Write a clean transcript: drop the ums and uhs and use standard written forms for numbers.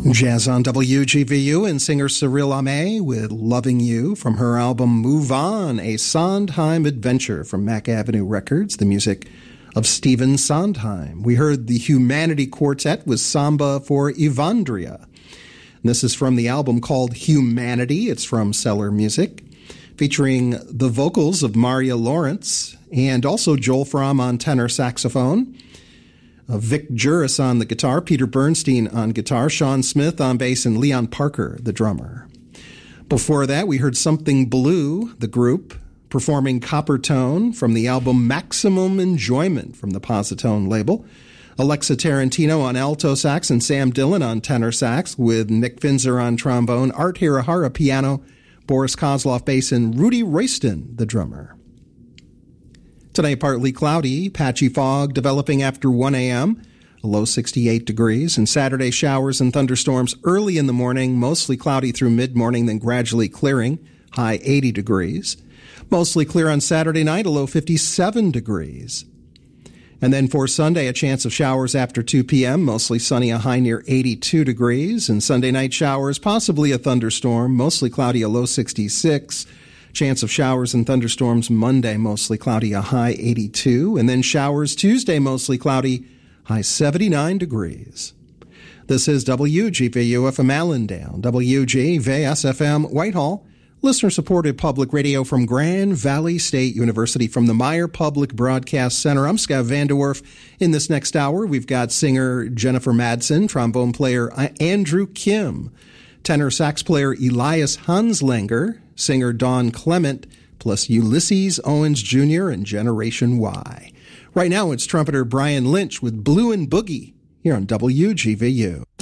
Jazz on WGVU and singer Cyril Amé with Loving You from her album Move On, a Sondheim adventure from Mack Avenue Records, the music of Stephen Sondheim. We heard the Humanity Quartet with Samba for Evandria. This is from the album called Humanity. It's from Cellar Music, featuring the vocals of Maria Lawrence and also Joel Fromm on tenor saxophone, Vic Juris on the guitar, Peter Bernstein on guitar, Sean Smith on bass, and Leon Parker, the drummer. Before that, we heard Something Blue, the group, performing Copper Tone from the album Maximum Enjoyment from the Positone label. Alexa Tarantino on alto sax and Sam Dillon on tenor sax with Nick Finzer on trombone, Art Hirahara piano, Boris Kozlov bass, and Rudy Royston, the drummer. Today, partly cloudy, patchy fog developing after 1 a.m., a low 68 degrees, and Saturday showers and thunderstorms early in the morning, mostly cloudy through mid-morning, then gradually clearing, high 80 degrees. Mostly clear on Saturday night, a low 57 degrees. And then for Sunday, a chance of showers after 2 p.m., mostly sunny, a high near 82 degrees, and Sunday night showers, possibly a thunderstorm, mostly cloudy, a low 66. Chance of showers and thunderstorms Monday, mostly cloudy, a high 82. And then showers Tuesday, mostly cloudy, high 79 degrees. This is WGVU FM Allendale, WGVS-FM Whitehall, listener-supported public radio from Grand Valley State University from the Meyer Public Broadcast Center. I'm Scott Vanderwerf. In this next hour, we've got singer Jennifer Madsen, trombone player Andrew Kim, tenor sax player Elias Hanslanger, singer Don Clement, plus Ulysses Owens Jr. and Generation Y. Right now, it's trumpeter Brian Lynch with Blue and Boogie here on WGVU.